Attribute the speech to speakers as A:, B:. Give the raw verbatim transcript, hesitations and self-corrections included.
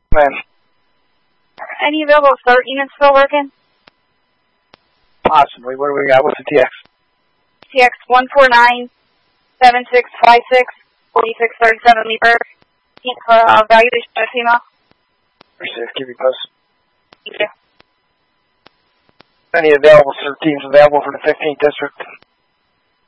A: Ma'am.
B: Any available start units still working?
A: Possibly. What do we got? What's the T X?
B: T X one four nine seven six five six four six three seven Leaper. Uh, valuation of female.
A: Received. Give you post.
B: Thank you.
A: Any available teams available for the fifteenth district?